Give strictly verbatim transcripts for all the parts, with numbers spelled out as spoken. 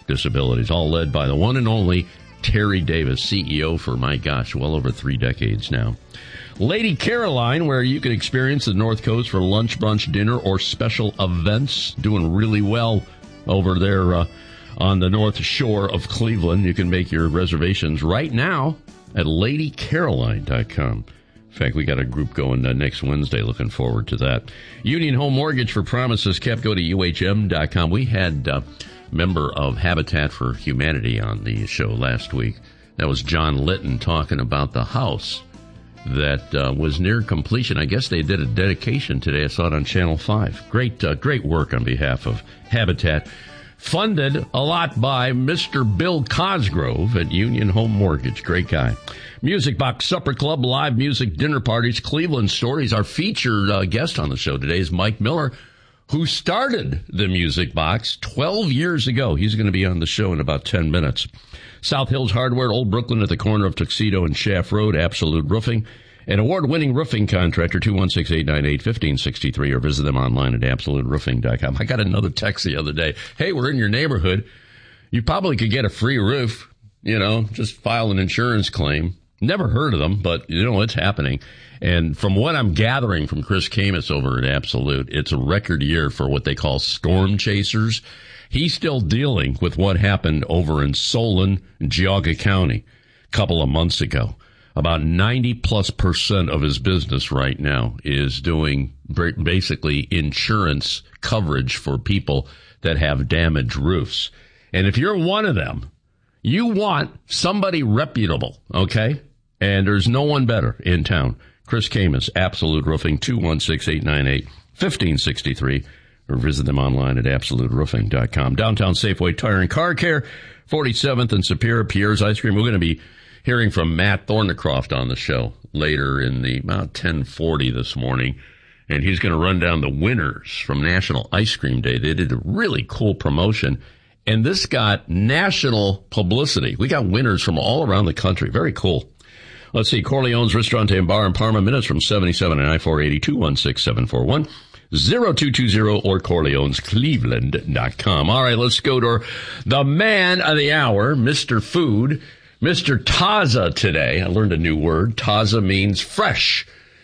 disabilities, all led by the one and only Terry Davis, C E O for, my gosh, well over three decades now. Lady Caroline, where you can experience the North Coast for lunch, brunch, dinner, or special events. Doing really well over there uh, on the North Shore of Cleveland. You can make your reservations right now at lady caroline dot com. In fact, we got a group going uh, next Wednesday. Looking forward to that. Union Home Mortgage for promises kept. Go to U H M dot com. We had uh, a member of Habitat for Humanity on the show last week. That was John Litton talking about the house that uh, was near completion. I guess they did a dedication today. I saw it on Channel five. Great, uh, great work on behalf of Habitat. Funded a lot by Mister Bill Cosgrove at Union Home Mortgage. Great guy. Music Box Supper Club, live music, dinner parties, Cleveland Stories. Our featured uh, guest on the show today is Mike Miller, who started the Music Box twelve years ago. He's going to be on the show in about ten minutes. South Hills Hardware, Old Brooklyn at the corner of Tuxedo and Shaft Road, Absolute Roofing. An award-winning roofing contractor, two one six, eight nine eight, one five six three, or visit them online at absolute roofing dot com. I got another text the other day. Hey, we're in your neighborhood. You probably could get a free roof. You know, just file an insurance claim. Never heard of them, but, you know, it's happening. And from what I'm gathering from Chris Camus over at Absolute, it's a record year for what they call storm chasers. He's still dealing with what happened over in Solon, Geauga County, a couple of months ago. About ninety plus percent of his business right now is doing basically insurance coverage for people that have damaged roofs. And if you're one of them, you want somebody reputable, okay? And there's no one better in town. Chris Camus, Absolute Roofing, two one six, eight nine eight, one five six three, or visit them online at absolute roofing dot com. Downtown Safeway Tire and Car Care, forty-seventh and Superior, Pierre's Ice Cream. We're going to be hearing from Matt Thornycroft on the show later in the about ten forty this morning, and he's going to run down the winners from National Ice Cream Day. They did a really cool promotion, and this got national publicity. We got winners from all around the country. Very cool. Let's see, Corleone's Ristorante and Bar in Parma, minutes from seventy-seven and I four eighty, two one six, seven four one, zero two two zero, or corleones cleveland dot com. All right, let's go to the man of the hour, Mister Food, Mister Taza today. I learned a new word. Taza means fresh.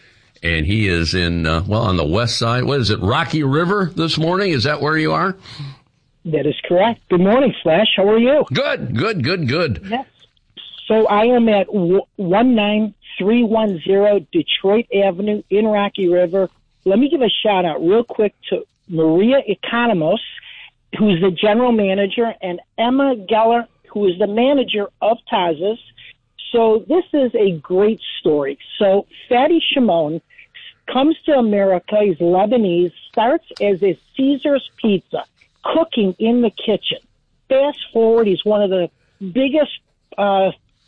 And he is in, uh, well, on the west side. What is it, Rocky River this morning? Is that where you are? That is correct. Good morning, Flash. How are you? Good, good, good, good. Yes. So I am at one nine three one zero Detroit Avenue in Rocky River. Let me give a shout out real quick to Maria Economos, who's the general manager, and Emma Geller, who is the manager of Taza's. So this is a great story. So Fadi Shimon comes to America. He's Lebanese, starts as a Caesar's Pizza, cooking in the kitchen. Fast forward, he's one of the biggest uh,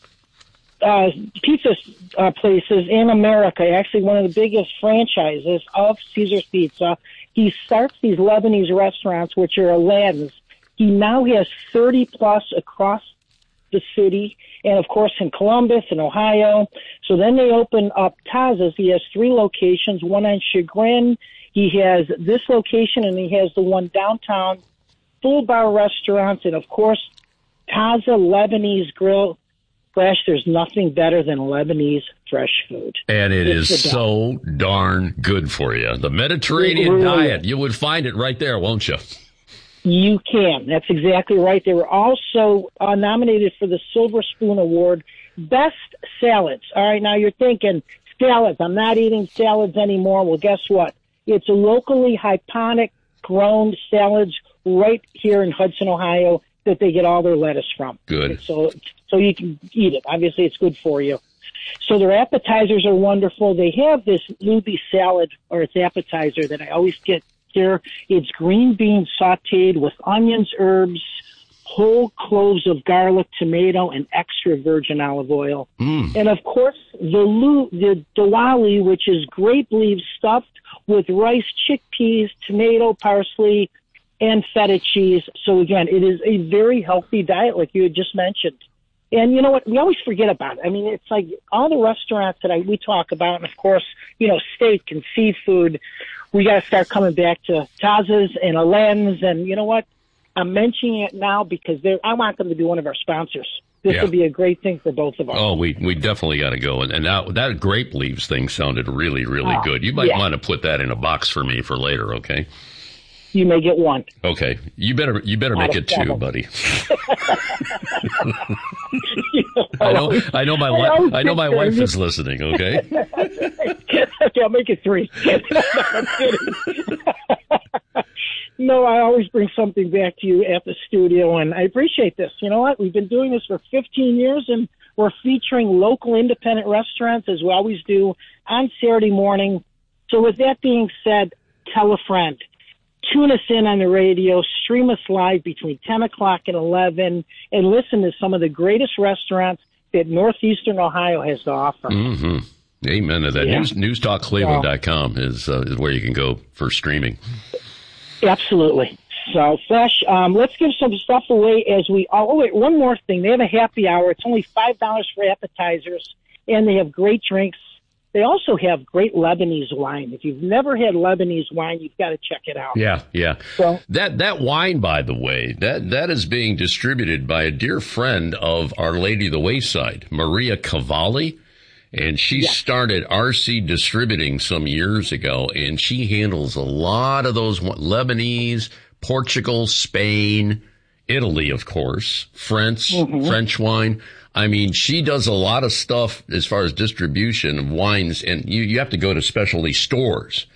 uh, pizza uh, places in America, actually one of the biggest franchises of Caesar's Pizza. He starts these Lebanese restaurants, which are Aladdin's. He now has thirty plus across the city, and of course in Columbus and Ohio. So then they open up Taza's. He has three locations, one on Chagrin. He has this location, and he has the one downtown, full bar restaurants, and of course Taza Lebanese Grill. Flash, there's nothing better than Lebanese fresh food. And it it's is so darn good for you. The Mediterranean really diet, you would find it right there, won't you? You can. That's exactly right. They were also uh, nominated for the Silver Spoon Award, Best Salads. All right, now you're thinking, salads, I'm not eating salads anymore. Well, guess what? It's a locally hydroponic grown salads right here in Hudson, Ohio, that they get all their lettuce from. Good. So, so you can eat it. Obviously, it's good for you. So their appetizers are wonderful. They have this Luby salad, or its appetizer, that I always get here. It's green beans sauteed with onions, herbs, whole cloves of garlic, tomato, and extra virgin olive oil. Mm. And, of course, the lu- the diwali, which is grape leaves stuffed with rice, chickpeas, tomato, parsley, and feta cheese. So, again, it is a very healthy diet, like you had just mentioned. And you know what? We always forget about it. I mean, it's like all the restaurants that I, we talk about, and, of course, you know, steak and seafood, we got to start coming back to Taza's and Aladdin's. And you know what? I'm mentioning it now because they're, I want them to be one of our sponsors. This Yeah. would be a great thing for both of us. Oh, we we definitely got to go. And, and that, that grape leaves thing sounded really, really Oh, good. You might yeah. want to put that in a box for me for later, okay? You may get one. Okay. You better you better make Out of it two, seven. buddy. You know, I know I know my I always li- I know my think wife they're- is listening, okay? Okay, I'll make it three. No, I'm kidding. No, I always bring something back to you at the studio, and I appreciate this. You know what? We've been doing this for fifteen years, and we're featuring local independent restaurants, as we always do, on Saturday morning. So with that being said, tell a friend. Tune us in on the radio, stream us live between ten o'clock and eleven, and listen to some of the greatest restaurants that Northeastern Ohio has to offer. Mm-hmm. Amen to that. Yeah. News, news talk cleveland dot com is, uh, is where you can go for streaming. Absolutely. So, Flash, um, let's give some stuff away as we... Oh, wait, one more thing. They have a happy hour. It's only five dollars for appetizers, and they have great drinks. They also have great Lebanese wine. If you've never had Lebanese wine, you've got to check it out. Yeah, yeah. So, That that wine, by the way, that that is being distributed by a dear friend of Our Lady of the Wayside, Maria Cavalli, and she Yeah. started R C Distributing some years ago, and she handles a lot of those wa- Lebanese, Portugal, Spain, Italy, of course, French, Mhm. French wine. I mean, she does a lot of stuff as far as distribution of wines, and you, you have to go to specialty stores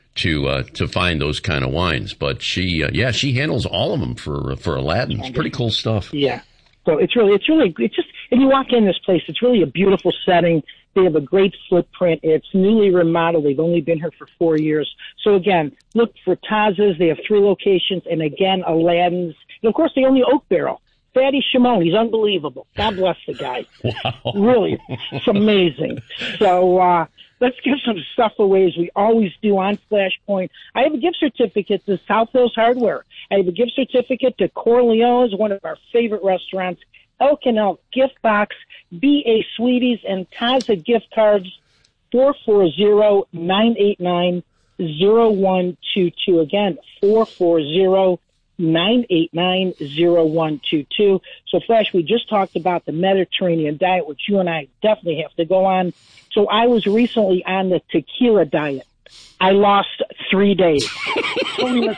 to uh, to find those kind of wines. But she, uh, yeah, she handles all of them for for Aladdin. It's pretty cool stuff. yeah. So it's really, it's really, it's just, and you walk in this place, it's really a beautiful setting. They have a great footprint. It's newly remodeled. They've only been here for four years. So again, look for Taz's. They have three locations. And again, Aladdin's. And of course, they own the Oak Barrel. Fatty Shimon, he's unbelievable. God bless the guy. Wow. Really, it's amazing. So uh, let's give some stuff away as we always do on Flashpoint. I have a gift certificate to South Hills Hardware. I have a gift certificate to Corleone's, one of our favorite restaurants, Elk and Elk Gift Box, B A Sweeties, and Taza gift cards, four four zero, nine eight nine, zero one two two. Again, four four zero, nine eight nine, zero one two two. So, Flash, we just talked about the Mediterranean diet, which you and I definitely have to go on. So I was recently on the tequila diet. I lost three days. Tony was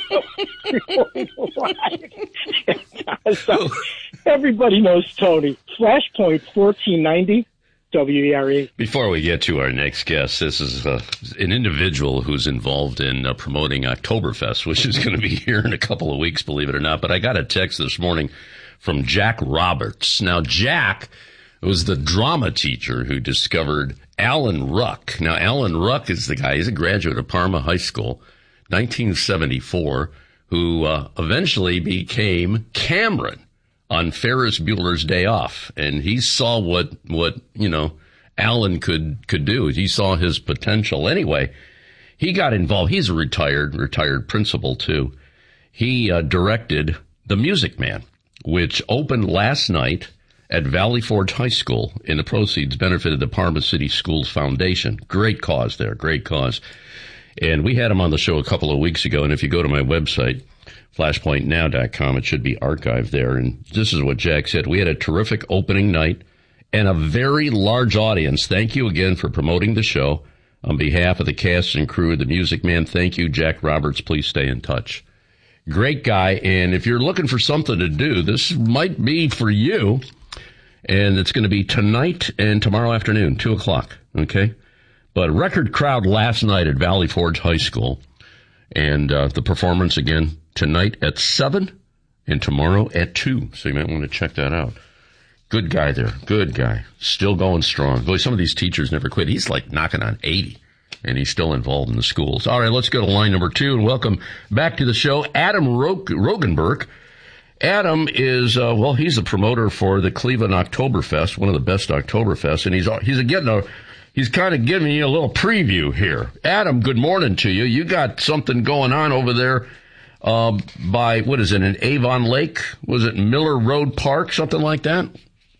so everybody knows Tony. Flashpoint fourteen ninety W E R E. Before we get to our next guest, this is uh, an individual who's involved in uh, promoting Oktoberfest, which is going to be here in a couple of weeks, believe it or not. But I got a text this morning from Jack Roberts. Now, Jack was the drama teacher who discovered Alan Ruck. Now, Alan Ruck is the guy, he's a graduate of Parma High School, nineteen seventy-four, who uh, eventually became Cameron on Ferris Bueller's Day Off. And he saw what, what, you know, Alan could, could do. He saw his potential. Anyway, he got involved. He's a retired, retired principal too. He uh, directed The Music Man, which opened last night at Valley Forge High School, and the proceeds benefited the Parma City Schools Foundation. Great cause there, great cause. And we had him on the show a couple of weeks ago, and if you go to my website, flashpoint now dot com, it should be archived there. And this is what Jack said. We had a terrific opening night and a very large audience. Thank you again for promoting the show. On behalf of the cast and crew of The Music Man, thank you, Jack Roberts. Please stay in touch. Great guy, and if you're looking for something to do, this might be for you. And it's going to be tonight and tomorrow afternoon, two o'clock, okay? But record crowd last night at Valley Forge High School. And uh, the performance again tonight at seven and tomorrow at two. So you might want to check that out. Good guy there. Good guy. Still going strong. Boy, some of these teachers never quit. He's like knocking on eighty, and he's still involved in the schools. All right, let's go to line number two and welcome back to the show Adam Rog- Rogenberg. Adam is, uh, well, he's a promoter for the Cleveland Oktoberfest, one of the best Oktoberfests, and he's he's getting a, he's kind of giving you a little preview here. Adam, good morning to you. You got something going on over there uh, by, what is it, in Avon Lake? Was it Miller Road Park, something like that?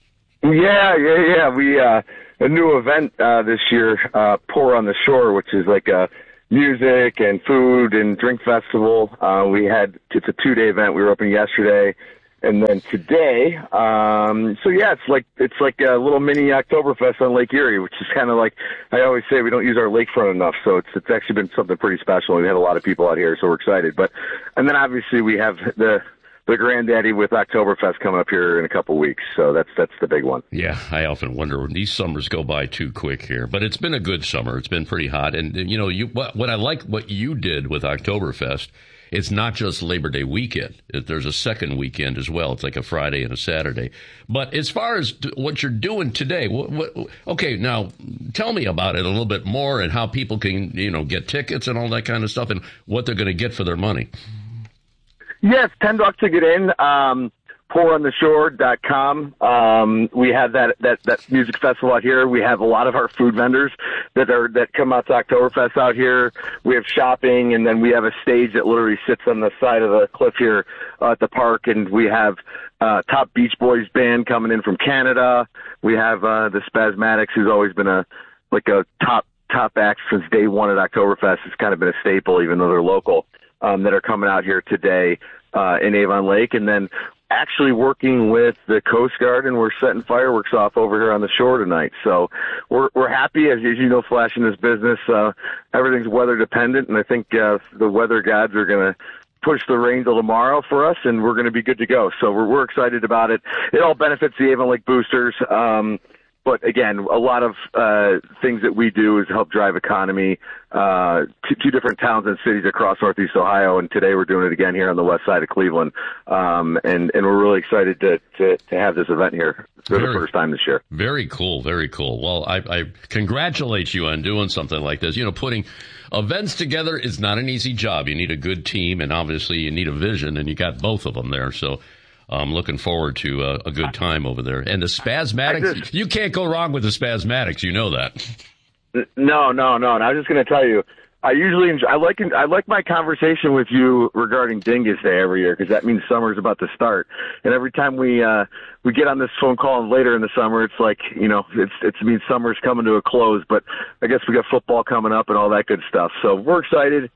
Yeah, yeah, yeah. We, uh, a new event uh, this year, uh, Pour on the Shore, which is like a music and food and drink festival. Uh, we had, it's a two-day event. We were open yesterday. And then today, um, so yeah, it's like, it's like a little mini Oktoberfest on Lake Erie, which is kind of like, I always say we don't use our lakefront enough. So it's, it's actually been something pretty special. We had a lot of people out here, so we're excited. But, and then obviously we have the, the granddaddy with Oktoberfest coming up here in a couple weeks. So that's, that's the big one. Yeah. I often wonder when these summers go by too quick here, but it's been a good summer. It's been pretty hot. And, you know, you, what, what I like what you did with Oktoberfest, it's not just Labor Day weekend. There's a second weekend as well. It's like a Friday and a Saturday. But as far as what you're doing today, what, what, okay, now tell me about it a little bit more and how people can, you know, get tickets and all that kind of stuff and what they're going to get for their money. Yes, ten bucks to get in. Um, pour on the shore dot com. Um, we have that, that, that music festival out here. We have a lot of our food vendors that are, that come out to Oktoberfest out here. We have shopping, and then we have a stage that literally sits on the side of the cliff here uh, at the park, and we have uh, top Beach Boys band coming in from Canada. We have uh, the Spasmatics, who's always been a, like a top, top act since day one at Oktoberfest. It's kind of been a staple, even though they're local, um, that are coming out here today uh, in Avon Lake. And then actually working with the Coast Guard, and we're setting fireworks off over here on the shore tonight. So we're we're happy. As, as you know, Flash, in this business, uh, everything's weather dependent, and I think uh, the weather gods are going to push the rain till tomorrow for us, and we're going to be good to go. So we're we're excited about it. It all benefits the Avon Lake boosters. Um, But again, a lot of uh, things that we do is help drive economy. Uh, two, two different towns and cities across Northeast Ohio, and today we're doing it again here on the west side of Cleveland. Um, and, and we're really excited to, to, to have this event here for very, the first time this year. Very cool, very cool. Well, I, I congratulate you on doing something like this. You know, putting events together is not an easy job. You need a good team, and obviously you need a vision, and you got both of them there. So I'm looking forward to a, a good time over there. And the Spasmatics, you can't go wrong with the Spasmatics. You know that. No, no, no. And I was just going to tell you, I usually enjoy, I like I like my conversation with you regarding Dingus Day every year, because that means summer's about to start. And every time we uh, we get on this phone call and later in the summer, it's like, you know, it's it means summer's coming to a close. But I guess we got football coming up and all that good stuff. So we're excited.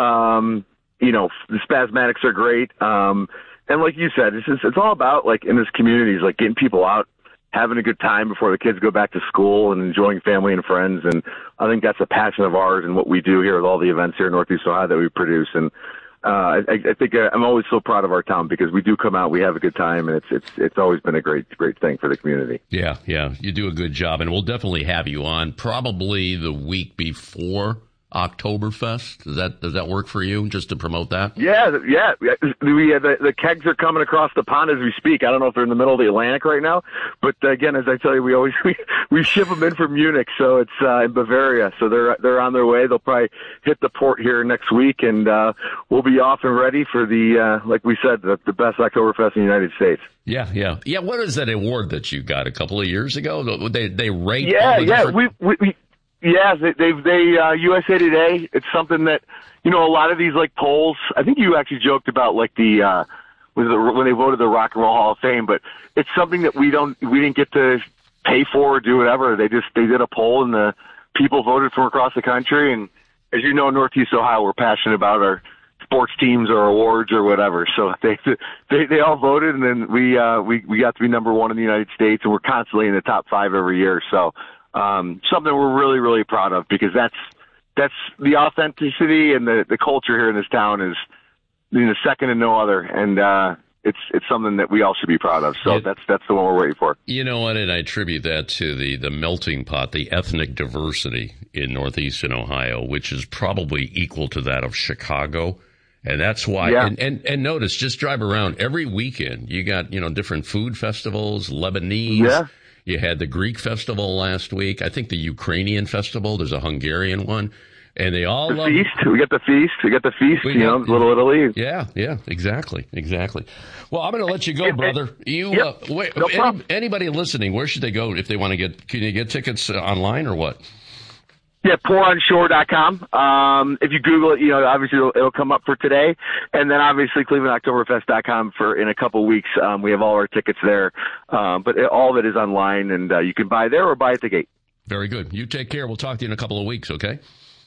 Um, you know, the Spasmatics are great. Um, And like you said, it's just, it's all about, like, in this community, is like getting people out, having a good time before the kids go back to school, and enjoying family and friends. And I think that's a passion of ours and what we do here with all the events here in Northeast Ohio that we produce. And uh, I, I think uh, I'm always so proud of our town, because we do come out, we have a good time, and it's it's it's always been a great great thing for the community. Yeah, yeah, you do a good job, and we'll definitely have you on probably the week before Oktoberfest. Does that does that work for you, just to promote that? Yeah, yeah. We uh, the, the kegs are coming across the pond as we speak. I don't know if they're in the middle of the Atlantic right now, but uh, again, as I tell you, we always we, we ship them in from Munich, so it's uh, in Bavaria. So they're they're on their way. They'll probably hit the port here next week, and uh, we'll be off and ready for the uh, like we said, the, the best Oktoberfest in the United States. Yeah, yeah, yeah. What is that award that you got a couple of years ago? They they rate. Yeah, all the yeah. different... We we. we Yeah, they, they've, they, uh, U S A Today, it's something that, you know, a lot of these, like, polls, I think you actually joked about, like, the, uh, was the, when they voted the Rock and Roll Hall of Fame, but it's something that we don't, we didn't get to pay for or do whatever. They just, they did a poll, and the people voted from across the country. And as you know, Northeast Ohio, we're passionate about our sports teams or awards or whatever. So they, they, they all voted, and then we, uh, we, we got to be number one in the United States, and we're constantly in the top five every year. So, Um, something we're really, really proud of, because that's that's the authenticity and the, the culture here in this town is, you know, second to no other, and uh, it's it's something that we all should be proud of. So it, that's that's the one we're waiting for. You know what? And I attribute that to the the melting pot, the ethnic diversity in northeastern Ohio, which is probably equal to that of Chicago. And that's why, yeah. and, and, and notice, just drive around every weekend. You got, you know, different food festivals, Lebanese. Yeah. You had the Greek festival last week. I think the Ukrainian festival. There's a Hungarian one. And they all the love feast. We got the feast. We got the feast, we you got, know, Little Italy. Yeah, yeah, exactly, exactly. Well, I'm going to let you go, brother. You, yep, uh, wait, no any, anybody listening, where should they go if they want to get, can you get tickets uh, online or what? Yeah, pour on shore dot com. Um, if you Google it, you know, obviously it'll, it'll come up for today. And then obviously Cleveland Oktoberfest dot com for in a couple of weeks. Um, we have all our tickets there. Um, but it, all of it is online, and uh, you can buy there or buy at the gate. Very good. You take care. We'll talk to you in a couple of weeks, okay?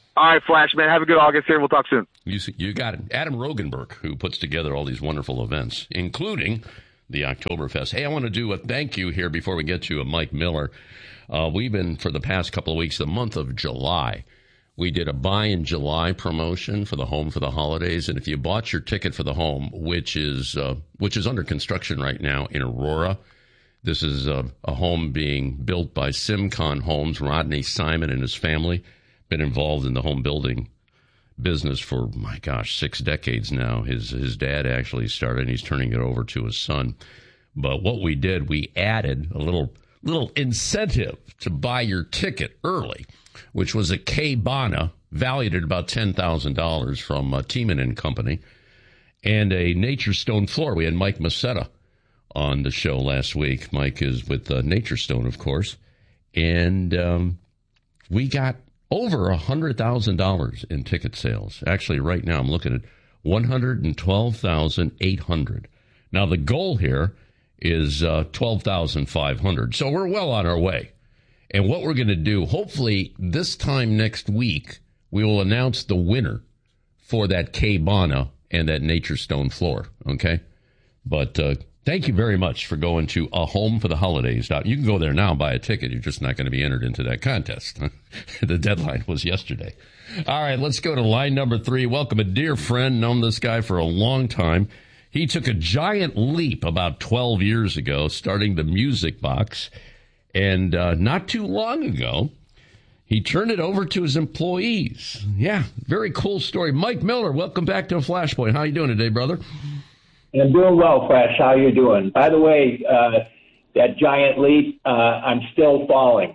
All right, Flash, man. Have a good August here. We'll talk soon. You, you got it. Adam Rogenberg, who puts together all these wonderful events, including the Oktoberfest. Hey, I want to do a thank you here before we get to a Mike Miller. Uh, we've been, for the past couple of weeks, the month of July, we did a buy in July promotion for the Home for the Holidays. And if you bought your ticket for the home, which is uh, which is under construction right now in Aurora, this is a, a home being built by Simcon Homes. Rodney Simon and his family been involved in the home building business for, my gosh, six decades now. His his dad actually started, and he's turning it over to his son. But what we did, we added a little little incentive to buy your ticket early, which was a K-Bana valued at about ten thousand dollars from uh, Tiemann and Company, and a Nature Stone floor. We had Mike Macetta on the show last week. Mike is with uh, Nature Stone, of course, and um, we got over one hundred thousand dollars in ticket sales. Actually, right now, I'm looking at one hundred twelve thousand eight hundred dollars. Now, the goal here is uh, twelve thousand five hundred dollars. So we're well on our way. And what we're going to do, hopefully this time next week, we will announce the winner for that K-Bana and that Nature Stone floor, okay? But uh, thank you very much for going to a Home for the Holidays. You can go there now and buy a ticket. You're just not going to be entered into that contest. The deadline was yesterday. All right, let's go to line number three. Welcome a dear friend, known this guy for a long time. He took a giant leap about twelve years ago, starting the Music Box. And uh, not too long ago, he turned it over to his employees. Yeah, very cool story. Mike Miller, welcome back to Flashpoint. How you doing today, brother? I'm doing well, Flash. How you doing? By the way, uh, that giant leap, uh, I'm still falling.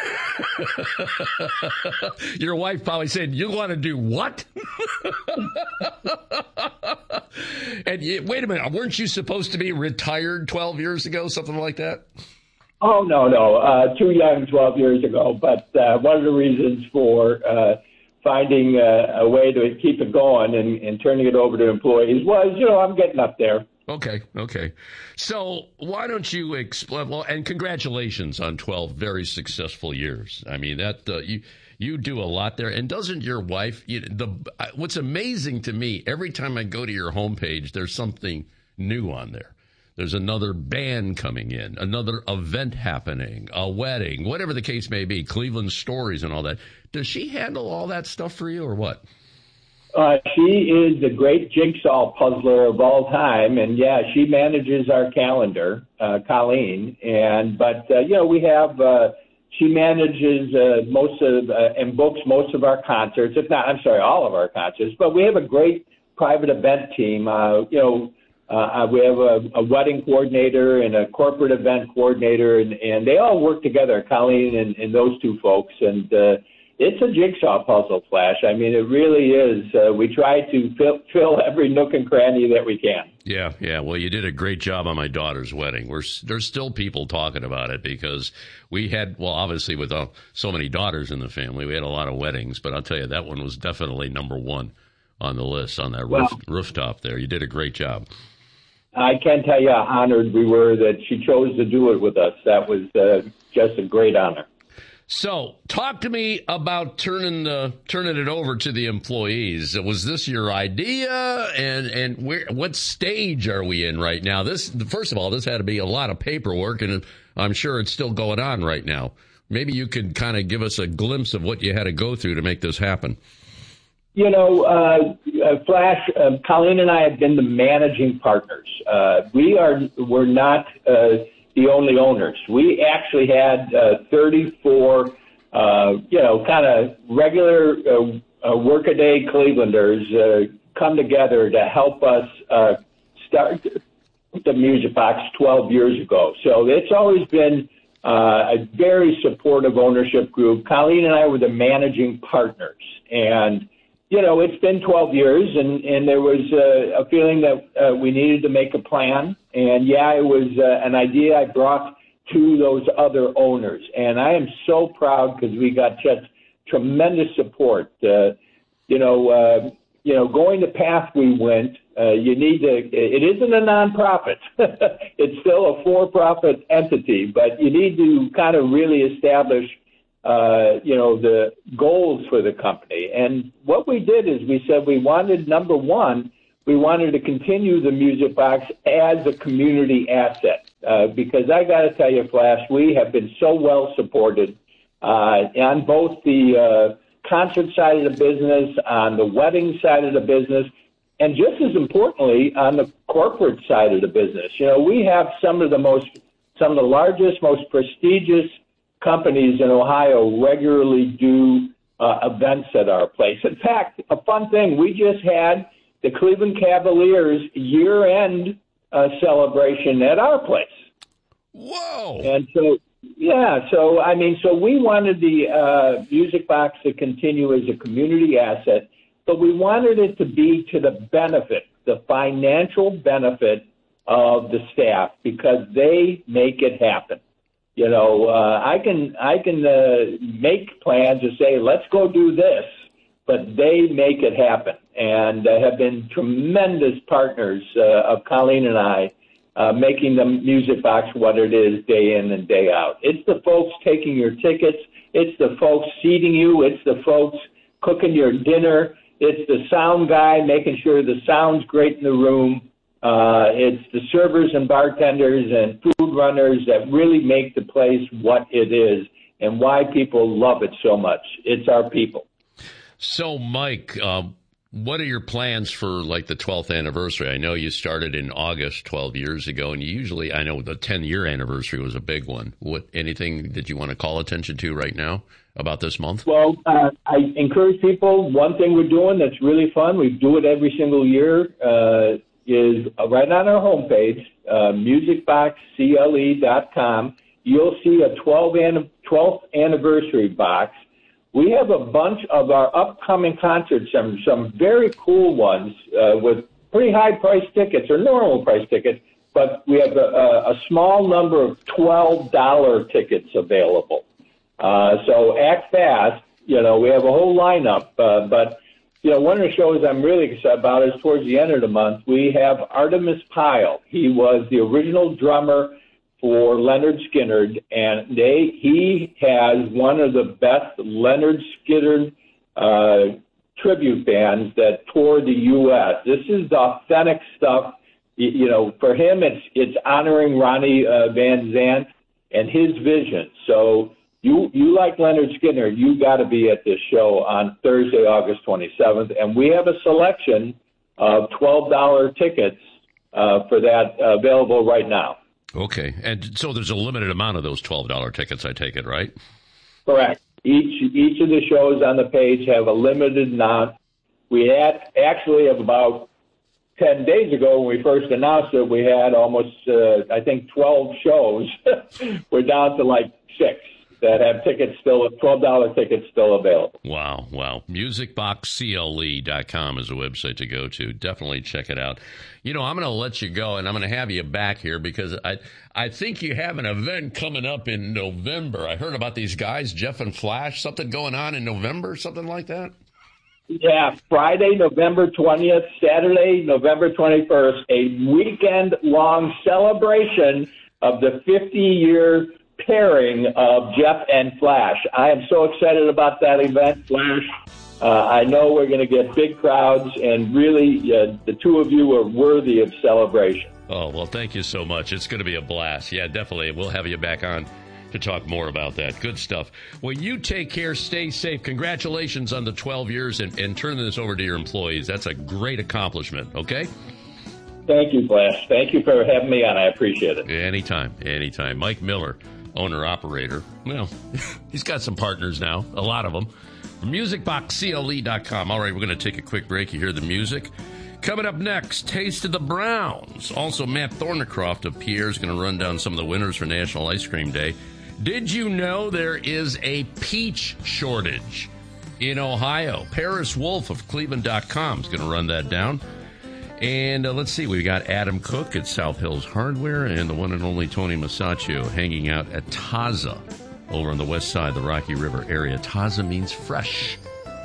Your wife probably said, you want to do what? And you, wait a minute, weren't you supposed to be retired twelve years ago, something like that? Oh, no, no. Uh, too young twelve years ago. But uh, one of the reasons for uh, finding uh, a way to keep it going and, and turning it over to employees was, you know, I'm getting up there. Okay, okay. So why don't you explain? Well, and congratulations on twelve very successful years. I mean, that uh, you you do a lot there. And doesn't your wife? You, the what's amazing to me, every time I go to your homepage, there's something new on there. There's another band coming in, another event happening, a wedding, whatever the case may be, Cleveland Stories and all that. Does she handle all that stuff for you or what? Uh, she is the great jigsaw puzzler of all time. And, yeah, she manages our calendar, uh, Colleen. And But, uh, you know, we have uh, – she manages uh, most of uh, and books most of our concerts, if not, I'm sorry, all of our concerts. But we have a great private event team, uh, you know, Uh, we have a, a wedding coordinator and a corporate event coordinator, and, and they all work together, Colleen and, and those two folks. And uh, it's a jigsaw puzzle, Flash. I mean, it really is. Uh, we try to fill, fill every nook and cranny that we can. Yeah, yeah. Well, you did a great job on my daughter's wedding. We're, there's still people talking about it because we had, well, obviously with uh, so many daughters in the family, we had a lot of weddings. But I'll tell you, that one was definitely number one on the list on that roof, well, rooftop there. You did a great job. I can't tell you how honored we were that she chose to do it with us. That was uh, just a great honor. So, talk to me about turning the turning it over to the employees. Was this your idea, and and where, what stage are we in right now? This, first of all, this had to be a lot of paperwork, and I'm sure it's still going on right now. Maybe you could kind of give us a glimpse of what you had to go through to make this happen. You know, uh, uh, Flash, uh, Colleen and I have been the managing partners. Uh, we are, we're not uh, the only owners. We actually had uh, thirty-four, uh, you know, kind of regular uh, uh, workaday Clevelanders uh, come together to help us uh, start the Music Box twelve years ago. So it's always been uh, a very supportive ownership group. Colleen and I were the managing partners, and you know, it's been twelve years, and, and there was uh, a feeling that uh, we needed to make a plan. And, yeah, it was uh, an idea I brought to those other owners. And I am so proud because we got just tremendous support. Uh, you know, uh, you know, going the path we went, uh, you need to – it isn't a nonprofit. It's still a for-profit entity, but you need to kind of really establish – uh, you know, the goals for the company. And what we did is we said we wanted, number one, we wanted to continue the Music Box as a community asset. Uh, because I got to tell you, Flash, we have been so well supported uh, on both the uh, concert side of the business, on the wedding side of the business, and just as importantly, on the corporate side of the business. You know, we have some of the most, some of the largest, most prestigious companies in Ohio regularly do uh, events at our place. In fact, a fun thing, we just had the Cleveland Cavaliers year-end uh, celebration at our place. Whoa! And so, yeah, so, I mean, so we wanted the uh, Music Box to continue as a community asset, but we wanted it to be to the benefit, the financial benefit of the staff, because they make it happen. You know, uh, I can I can uh, make plans to say, let's go do this, but they make it happen, and uh, have been tremendous partners uh, of Colleen and I, uh, making the Music Box what it is day in and day out. It's the folks taking your tickets. It's the folks seating you. It's the folks cooking your dinner. It's the sound guy making sure the sound's great in the room. Uh, it's the servers and bartenders and food runners that really make the place what it is and why people love it so much. It's our people. So, Mike, uh, what are your plans for, like, the twelfth anniversary? I know you started in August twelve years ago, and you usually, I know the ten-year anniversary was a big one. What, anything that you want to call attention to right now about this month? Well, uh, I encourage people, one thing we're doing that's really fun, we do it every single year, uh, is right on our homepage, uh, music box C L E dot com. You'll see a twelfth anniversary box. We have a bunch of our upcoming concerts, some, some very cool ones uh, with pretty high price tickets or normal price tickets, but we have a, a small number of twelve dollar tickets available. Uh, so act fast. You know, we have a whole lineup, uh, but you know, one of the shows I'm really excited about is towards the end of the month, we have Artemis Pyle. He was the original drummer for Leonard Skinner, and they he has one of the best Leonard Skinner uh, tribute bands that tour the U S. This is the authentic stuff. You, you know, for him, it's it's honoring Ronnie uh, Van Zant and his vision. So You you like Leonard Skinner, you got to be at this show on Thursday, August twenty-seventh, and we have a selection of twelve dollar tickets uh, for that uh, available right now. Okay, and so there's a limited amount of those twelve dollar tickets, I take it, right? Correct. Each each of the shows on the page have a limited amount. We had actually of about ten days ago when we first announced it, we had almost, uh, I think, twelve shows. We're down to like six that have tickets still, twelve dollar tickets still available. Wow, wow. music box C L E dot com is a website to go to. Definitely check it out. You know, I'm going to let you go, and I'm going to have you back here because I I think you have an event coming up in November. I heard about these guys, Jeff and Flash, something going on in November, something like that? Yeah, Friday, November twentieth, Saturday, November twenty-first, a weekend-long celebration of the fifty-year pairing of Jeff and Flash. I am so excited about that event, Flash. Uh, I know we're going to get big crowds, and really, uh, the two of you are worthy of celebration. Oh, well, thank you so much. It's going to be a blast. Yeah, definitely. We'll have you back on to talk more about that. Good stuff. Well, you take care. Stay safe. Congratulations on the twelve years and, and turning this over to your employees. That's a great accomplishment, okay? Thank you, Flash. Thank you for having me on. I appreciate it. Anytime, anytime. Mike Miller, owner-operator. Well, he's got some partners now, a lot of them. music box C L E dot com. All right, we're going to take a quick break. You hear the music. Coming up next, Taste of the Browns. Also, Matt Thornycroft of Pierre is going to run down some of the winners for National Ice Cream Day. Did you know there is a peach shortage in Ohio? Paris Wolf of Cleveland dot com is going to run that down. And uh, let's see, we've got Adam Cook at South Hills Hardware and the one and only Tony Masaccio hanging out at Taza over on the west side of the Rocky River area. Taza means fresh.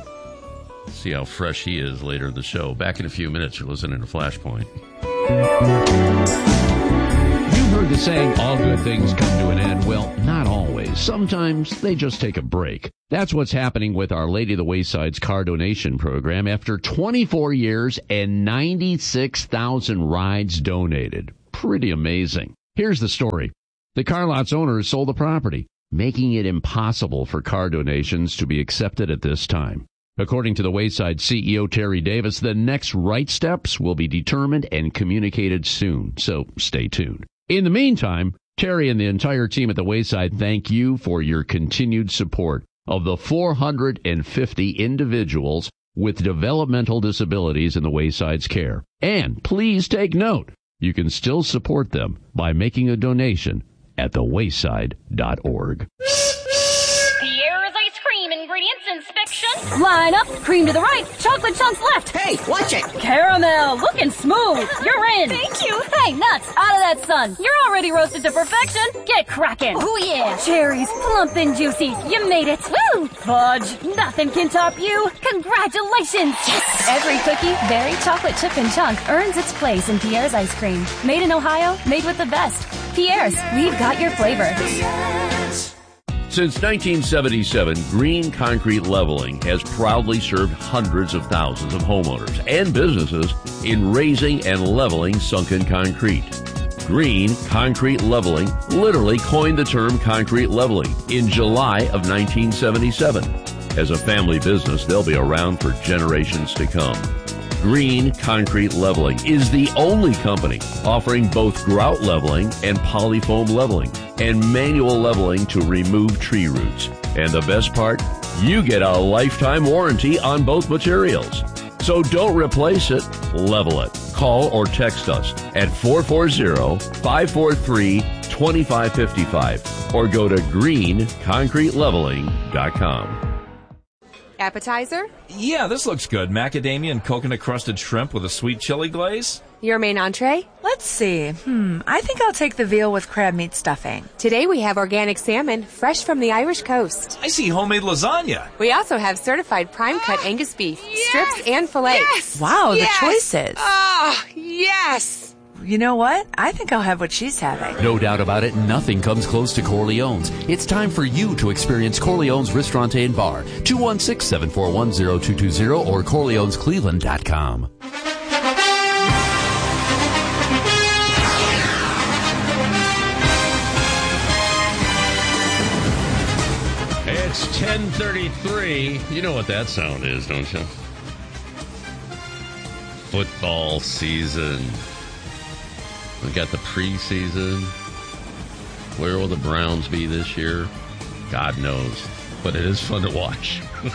See how fresh he is later in the show. Back in a few minutes, you're listening to Flashpoint. You Heard the saying, all good things come to an end. Well, not always. Sometimes they just take a break. That's what's happening with Our Lady of the Wayside's car donation program after twenty-four years and ninety-six thousand rides donated. Pretty amazing. Here's the story. The car lot's owners sold the property, making it impossible for car donations to be accepted at this time. According to the Wayside C E O, Terry Davis, the next right steps will be determined and communicated soon, so stay tuned. In the meantime, Terry and the entire team at the Wayside thank you for your continued support of the four hundred fifty individuals with developmental disabilities in the Wayside's care. And please take note, you can still support them by making a donation at the wayside dot org. Pierre's ice cream ingredients inspection. Line up, cream to the right, chocolate chunks left. Hey, watch it. Caramel, looking smooth. You're in. Thank you. Hey, nuts, out of that sun. You're already roasted to perfection. Get cracking. Oh, yeah. Cherries, plump and juicy. You made it. Woo! Fudge, nothing can top you. Congratulations. Yes. Every cookie, berry, chocolate chip, and chunk earns its place in Pierre's ice cream. Made in Ohio, made with the best. Pierre's, we've got your flavor. Since nineteen seventy-seven, Green Concrete Leveling has proudly served hundreds of thousands of homeowners and businesses in raising and leveling sunken concrete. Green Concrete Leveling literally coined the term concrete leveling in July of nineteen seventy-seven. As a family business, they'll be around for generations to come. Green Concrete Leveling is the only company offering both grout leveling and polyfoam leveling and manual leveling to remove tree roots. And the best part, you get a lifetime warranty on both materials. So don't replace it, level it. Call or text us at four four zero, five four three, two five five five or go to green concrete leveling dot com. Appetizer? Yeah, this looks good. Macadamia and coconut-crusted shrimp with a sweet chili glaze. Your main entree? Let's see. Hmm, I think I'll take the veal with crab meat stuffing. Today we have organic salmon, fresh from the Irish coast. I see homemade lasagna. We also have certified prime-cut Angus beef, yes! strips, and fillets. Yes! Wow, yes! the choices. Oh, yes! You know what? I think I'll have what she's having. No doubt about it, nothing comes close to Corleone's. It's time for you to experience Corleone's Ristorante and Bar. two one six, seven four one, zero two two zero or corleones cleveland dot com. It's ten thirty-three. You know what that sound is, don't you? Football season. We got the preseason. Where will the Browns be this year? God knows. But it is fun to watch.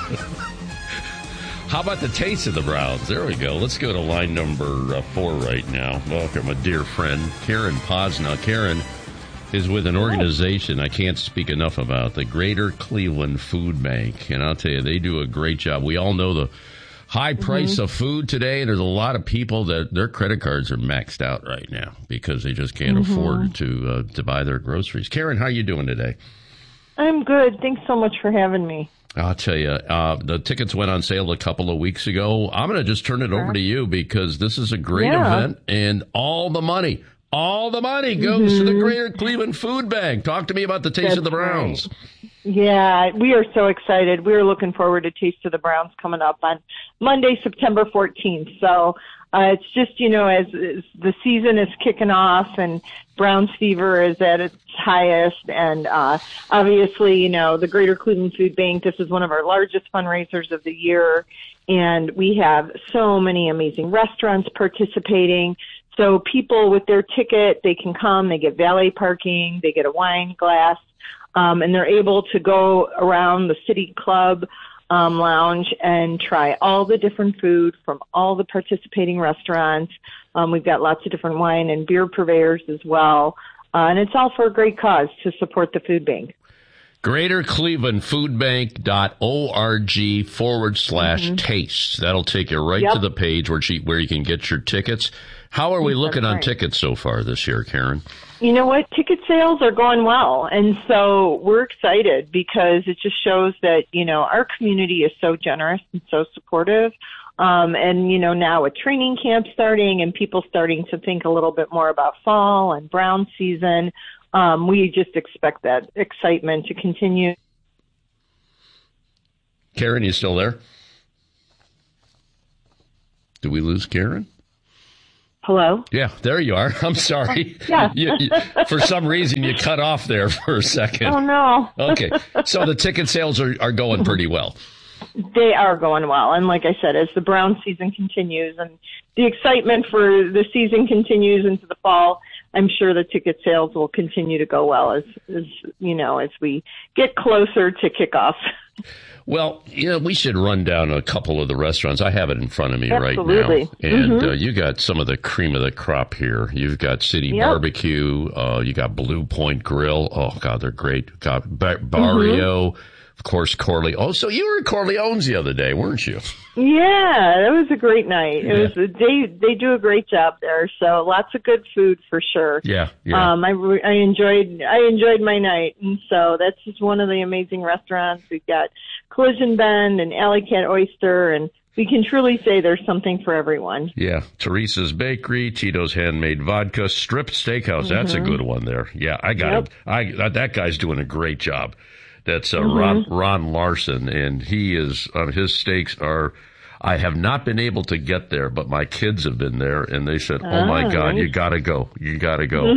How about the taste of the Browns? There we go. Let's go to line number uh, four right now. Welcome, a dear friend, Karen Posna. Karen is with an organization I can't speak enough about, the Greater Cleveland Food Bank. And I'll tell you, they do a great job. We all know the high price mm-hmm. of food today, and there's a lot of people that their credit cards are maxed out right now because they just can't mm-hmm. afford to uh, to buy their groceries. Karen, how are you doing today? I'm good. Thanks so much for having me. I'll tell you, uh, the tickets went on sale a couple of weeks ago. I'm going to just turn it over to you because this is a great yeah. event, and all the money, all the money goes mm-hmm. to the Greater Cleveland Food Bank. Talk to me about the Taste That's of the Browns. Right. Yeah, we are so excited. We are looking forward to Taste of the Browns coming up on Monday, September fourteenth. So uh, it's just, you know, as, as the season is kicking off and Browns fever is at its highest. And uh, obviously, you know, the Greater Cleveland Food Bank, this is one of our largest fundraisers of the year. And we have so many amazing restaurants participating. So people with their ticket, they can come, they get valet parking, they get a wine glass. Um, and they're able to go around the City Club um, lounge and try all the different food from all the participating restaurants. Um, we've got lots of different wine and beer purveyors as well. Uh, and it's all for a great cause to support the food bank. Greater Cleveland Food Bank dot org forward slash taste. That'll take you right yep. to the page where, she, where you can get your tickets. How are we looking That's on right. tickets so far this year, Karen? You know what? Ticket sales are going well. And so we're excited because it just shows that, you know, our community is so generous and so supportive Um, and, you know, now with training camp starting and people starting to think a little bit more about fall and brown season, um, we just expect that excitement to continue. Karen, you still there? Did we lose Karen? Hello? Yeah, there you are. I'm sorry. Yeah. You, you, for some reason, you cut off there for a second. Oh, no. Okay. So the ticket sales are, are going pretty well. They are going well. And like I said, as the brown season continues and the excitement for the season continues into the fall, I'm sure the ticket sales will continue to go well as, as you know, as we get closer to kickoff. Well, you know, we should run down a couple of the restaurants. I have it in front of me Absolutely. right now. And mm-hmm. uh, you got some of the cream of the crop here. You've got City Yep. Barbecue. Uh, you got Blue Point Grill. Oh, God, they're great. Got Bar- Barrio. Mm-hmm. Of course, Corleone. Oh, so you were at Corleone's the other day, weren't you? Yeah, it was a great night. It Yeah. was they they do a great job there. So lots of good food for sure. Yeah, yeah. Um, I re- I enjoyed I enjoyed my night, and so that's just one of the amazing restaurants. We've got Collision Bend and Alley Cat Oyster, and we can truly say there's something for everyone. Yeah, Teresa's Bakery, Tito's Handmade Vodka, Stripped Steakhouse. That's a Mhm. good one there. Yeah, I got Yep. it. I that guy's doing a great job. That's uh, Mhm. Ron Ron Larson, and he is uh, his steaks are. I have not been able to get there, but my kids have been there, and they said, "Oh my Ah, God, nice. you gotta go, you gotta go."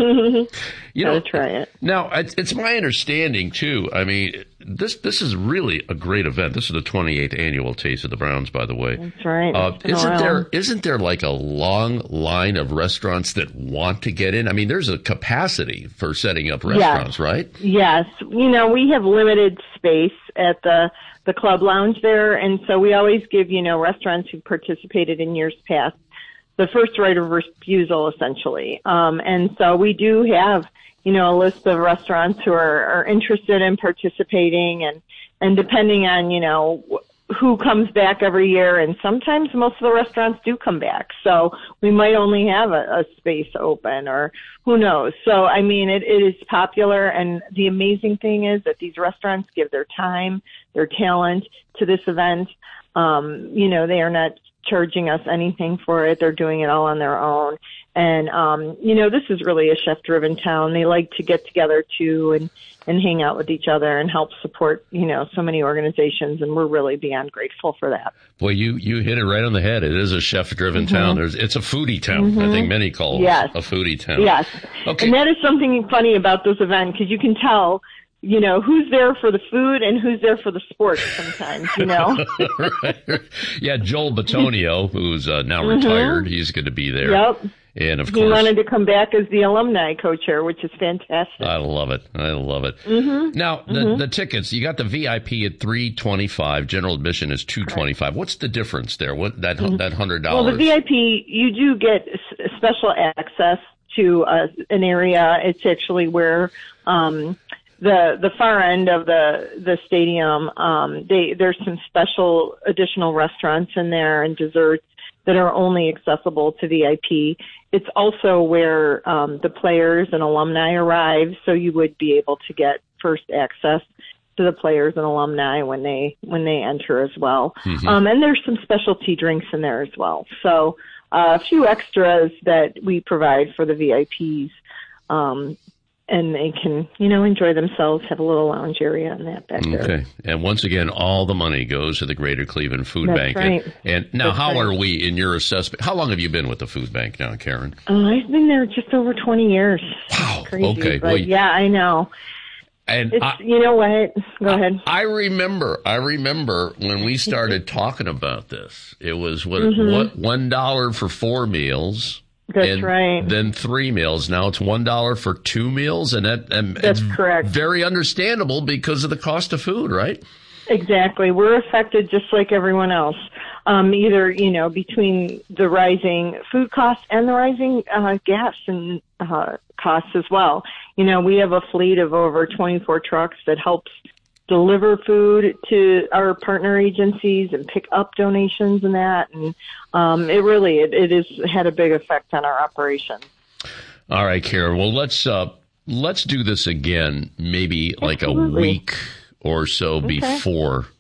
You know, Gotta try it. Now, it's, it's my understanding too. I mean, this this is really a great event. This is the twenty-eighth annual Taste of the Browns, by the way. That's right. Uh, It's been a isn't while. there isn't there like a long line of restaurants that want to get in? I mean, there's a capacity for setting up restaurants, right? Yes. You know, we have limited space at the the club lounge there, and so we always give, you know, restaurants who participated in years past the first right of refusal, essentially. Um, and so we do have, you know, a list of restaurants who are, are interested in participating, and, and depending on, you know, who comes back every year, and sometimes most of the restaurants do come back. So we might only have a, a space open, or who knows. So, I mean, it, it is popular, and the amazing thing is that these restaurants give their time, their talent to this event. Um, you know, they are not charging us anything for it. They're doing it all on their own. And, um, you know, this is really a chef-driven town. They like to get together, too, and, and hang out with each other and help support, you know, so many organizations, and we're really beyond grateful for that. Boy, you, you hit it right on the head. It is a chef-driven Mm-hmm. town. There's, it's a foodie town. Mm-hmm. I think many call Yes. it a foodie town. Yes. Okay. And that is something funny about this event, because you can tell, you know, who's there for the food and who's there for the sports sometimes, you know? Right. Yeah, Joel Batonio, who's uh, now Mhm. retired, he's going to be there. Yep. And, of He course, wanted to come back as the alumni co-chair, which is fantastic. I love it. I love it. Mm-hmm. Now, the, Mhm. the tickets, you got the V I P at three twenty-five. General admission is two twenty-five. What's the difference there? What that Mhm. that one hundred dollars? Well, the V I P, you do get s- special access to uh, an area. It's actually where um, the the far end of the the stadium. Um, they there's some special additional restaurants in there and desserts that are only accessible to V I P. It's also where um, the players and alumni arrive, so you would be able to get first access to the players and alumni when they when they enter as well. Mhm. Um, and there's some specialty drinks in there as well. So uh, a few extras that we provide for the V I Ps. Um, and they can, you know, enjoy themselves, have a little lounge area and that back there. Okay. And once again, all the money goes to the Greater Cleveland Food That's Bank. right. And, and now, That's how right. are we in your assessment? How long have you been with the food bank now, Karen? Uh, I've been there just over twenty years. Wow. Crazy, Okay, but well, yeah, I know. And It's, I, you know what? Go ahead. I remember, I remember when we started talking about this. It was what, Mhm. what one dollar for four meals. That's and right. Then three meals. Now it's one dollar for two meals, and that and That's it's correct. very understandable because of the cost of food, right? Exactly. We're affected just like everyone else. Um, either, you know, between the rising food costs and the rising uh, gas and uh, costs as well. You know, we have a fleet of over twenty-four trucks that helps deliver food to our partner agencies and pick up donations and that. And um, it really, it, it has had a big effect on our operations. All right, Karen. Well, let's uh, let's do this again, maybe like a Absolutely. week or so Okay. before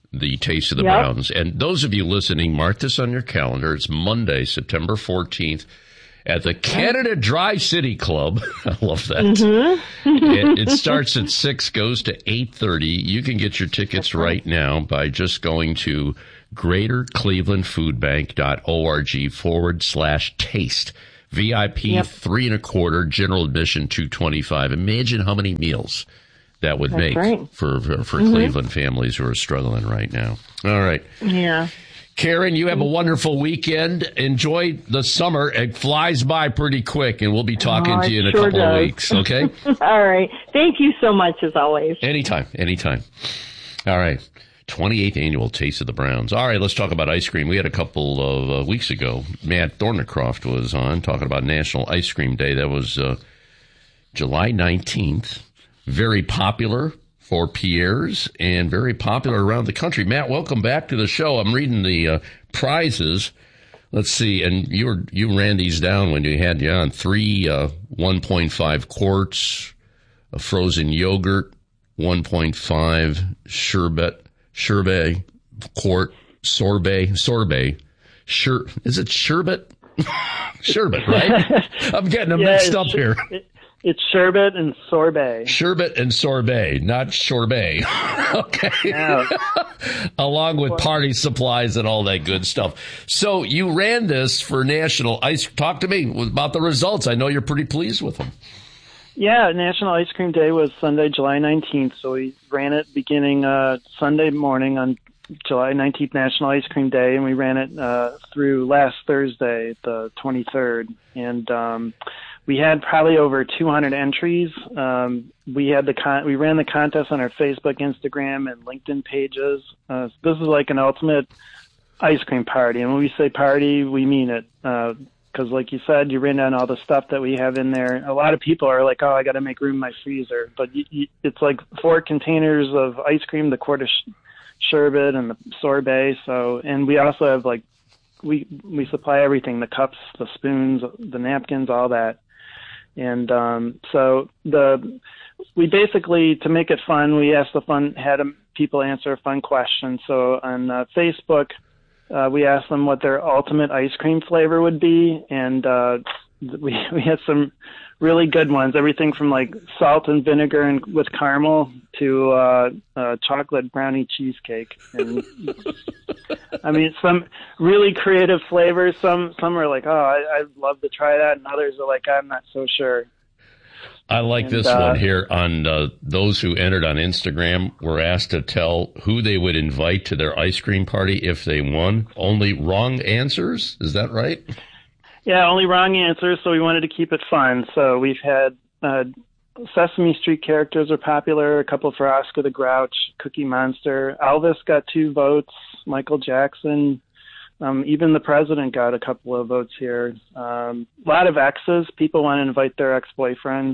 the Taste of the Yep. Browns. And those of you listening, mark this on your calendar. It's Monday, September fourteenth at the Canada Dry City Club. I love that. Mm-hmm. it, it starts at six, goes to eight thirty. You can get your tickets right now by just going to greater cleveland food bank dot org forward slash taste. V I P Yep. three and a quarter, general admission two twenty-five. Imagine how many meals that would That's make right. for for, for Mm-hmm. Cleveland families who are struggling right now. All right. Yeah. Karen, you have a wonderful weekend. Enjoy the summer. It flies by pretty quick, and we'll be talking Oh, to you in it a sure couple of does. weeks, okay? All right. Thank you so much, as always. Anytime, anytime. All right. twenty-eighth Annual Taste of the Browns. All right, let's talk about ice cream. We had a couple of uh, weeks ago, Matt Thornycroft was on talking about National Ice Cream Day. That was uh, July nineteenth. Very popular for Pierre's and very popular around the country. Matt, welcome back to the show. I'm reading the uh, prizes. Let's see, and you were, you ran these down when you had you on. Three uh, one point five quarts, a frozen yogurt, one point five sherbet, sherbet, quart, sorbet, sorbet. Sher, is it sherbet? Sherbet, right? I'm getting them Yeah, mixed it's up sh- here. It, it's sherbet and sorbet. Sherbet and sorbet, not sorbet. Okay. Yeah. Along with party supplies and all that good stuff. So you ran this for National Ice. Talk to me about the results. I know you're pretty pleased with them. Yeah, National Ice Cream Day was Sunday, July nineteenth, so we ran it beginning uh, Sunday morning on July nineteenth, National Ice Cream Day, and we ran it uh, through last Thursday, the twenty-third. And um, we had probably over two hundred entries. Um, we had the con- we ran the contest on our Facebook, Instagram, and LinkedIn pages. Uh, this is like an ultimate ice cream party, and when we say party, we mean it. Uh, Because, like you said, you ran down all the stuff that we have in there. A lot of people are like, "Oh, I got to make room in my freezer," but you, you, it's like four containers of ice cream, the quart of sh- sherbet, and the sorbet. So, and we also have like we we supply everything: the cups, the spoons, the napkins, all that. And um, so the we basically, to make it fun, we asked the fun had people answer a fun question. So on uh, Facebook. Uh, we asked them what their ultimate ice cream flavor would be, and uh, we we had some really good ones. Everything from like salt and vinegar and with caramel to uh, uh, chocolate brownie cheesecake. And I mean, some really creative flavors. Some some are like, oh, I, I'd love to try that, and others are like, I'm not so sure. I like And, this uh, one here. On uh, those who entered on Instagram were asked to tell who they would invite to their ice cream party if they won. Only wrong answers? Is that right? Yeah, only wrong answers, so we wanted to keep it fun. So we've had uh, Sesame Street characters are popular, a couple for Oscar the Grouch, Cookie Monster. Elvis got two votes, Michael Jackson. Um, even the president got a couple of votes here. Um, a lot of exes. People want to invite their ex-boyfriends.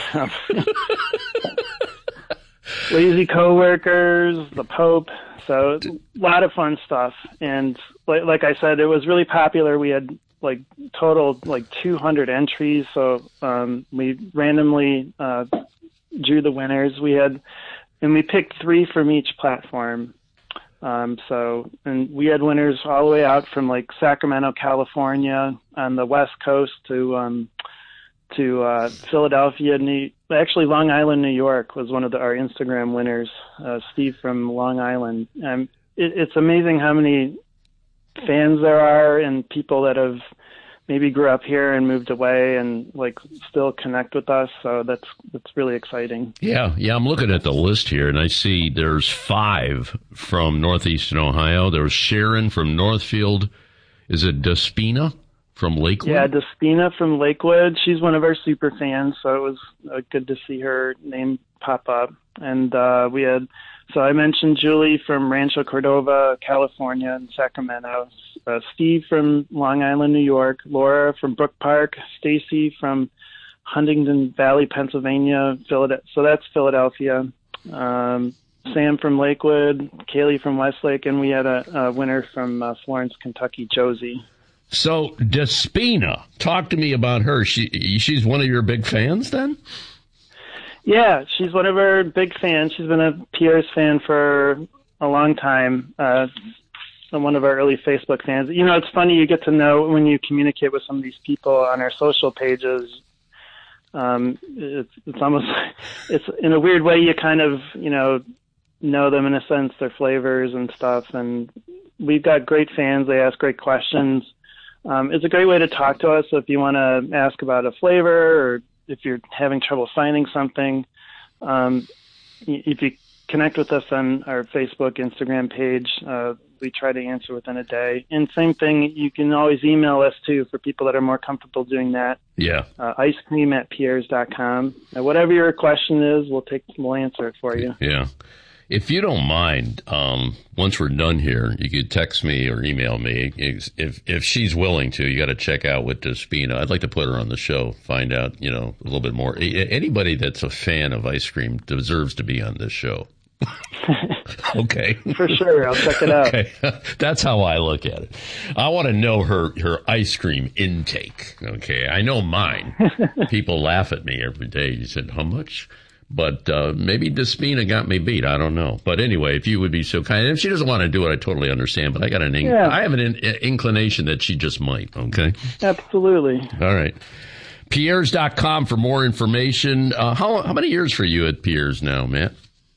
Lazy coworkers, the Pope. So a lot of fun stuff. And like, like I said, it was really popular. We had like total like two hundred entries. So um, we randomly uh, drew the winners. We had, and we picked three from each platform. Um, so, and we had winners all the way out from like Sacramento, California, on the West Coast to, um, to, uh, Philadelphia, New, actually Long Island, New York was one of the, our Instagram winners, uh, Steve from Long Island. Um, it, it's amazing how many fans there are and people that have maybe grew up here and moved away and like still connect with us. So that's, that's really exciting. Yeah. Yeah. I'm looking at the list here and I see there's five from Northeastern Ohio. There's Sharon from Northfield. Is it Despina from Lakewood? Yeah, Despina from Lakewood. She's one of our super fans. So it was uh, good to see her name pop up. And, uh, we had, so I mentioned Julie from Rancho Cordova, California, and Sacramento. Uh, Steve from Long Island, New York. Laura from Brook Park. Stacy from Huntington Valley, Pennsylvania. Philadelphia. So that's Philadelphia. Um, Sam from Lakewood. Kaylee from Westlake. And we had a, a winner from uh, Florence, Kentucky, Josie. So Despina, talk to me about her. She she's one of your big fans then? Yeah, she's one of our big fans. She's been a Pierre's fan for a long time. Uh, one of our early Facebook fans. You know, it's funny, you get to know when you communicate with some of these people on our social pages. Um, it's, it's almost, it's in a weird way, you kind of, you know, know them in a sense, their flavors and stuff. And we've got great fans. They ask great questions. Um, it's a great way to talk to us. So if you want to ask about a flavor, or if you're having trouble finding something, um, if you connect with us on our Facebook, Instagram page, uh, we try to answer within a day. And same thing, you can always email us too for people that are more comfortable doing that. Yeah. Uh, ice cream at pierres dot com. Uh, whatever your question is, we'll take, we'll answer it for you. Yeah. If you don't mind, um, once we're done here, you could text me or email me. If if she's willing to, you got to check out with Despina. I'd like to put her on the show, find out, you know, a little bit more. Anybody that's a fan of ice cream deserves to be on this show. Okay. For sure. I'll check it out. Okay. That's how I look at it. I want to know her, her ice cream intake. Okay. I know mine. People laugh at me every day. You said, how much? But uh, maybe Despina got me beat. I don't know. But anyway, if you would be so kind. If she doesn't want to do it, I totally understand. But I got an in- yeah. I have an in- inclination that she just might. Okay. Absolutely. All right. Pierres dot com for more information. Uh, how how many years for you at Pierres now, Matt?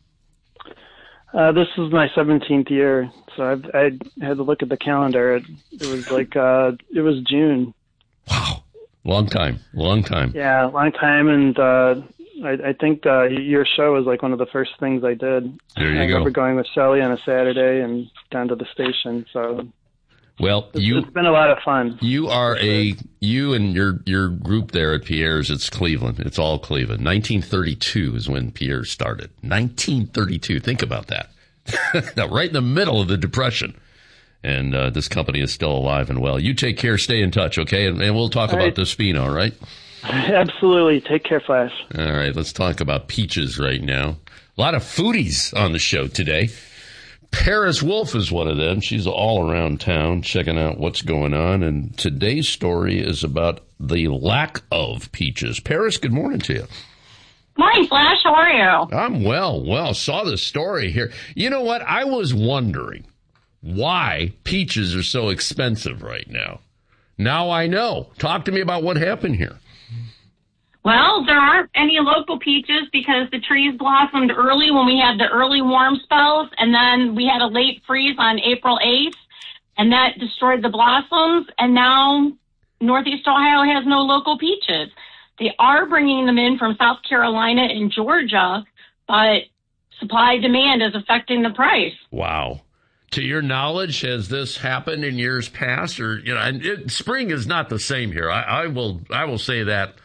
Uh, this is my seventeenth year, so I've, I had to look at the calendar. It, it was like, uh, it was June. Wow. Long time. Long time. Yeah, long time. And uh, I, I think uh, your show was like one of the first things I did. There you I go. remember going with Shelley on a Saturday and down to the station. So well, it's, you, it's been a lot of fun. You are a, you and your, your group there at Pierres, it's Cleveland. It's all Cleveland. nineteen thirty-two is when Pierres started. nineteen thirty-two. Think about that. Now, right in the middle of the Depression. And uh, this company is still alive and well. You take care. Stay in touch, okay? And, and we'll talk all about right. Despina, all right? Absolutely. Take care, Flash. All right. Let's talk about peaches right now. A lot of foodies on the show today. Paris Wolf is one of them. She's all around town checking out what's going on. And today's story is about the lack of peaches. Paris, good morning to you. Morning, Flash. How are you? I'm well. Well, saw the story here. You know what? I was wondering why peaches are so expensive right now. Now I know. Talk to me about what happened here. Well, there aren't any local peaches because the trees blossomed early when we had the early warm spells, and then we had a late freeze on April eighth, and that destroyed the blossoms, and now Northeast Ohio has no local peaches. They are bringing them in from South Carolina and Georgia, but supply-demand is affecting the price. Wow. To your knowledge, has this happened in years past? Or, you know, and it, spring is not the same here. I, I will I will say that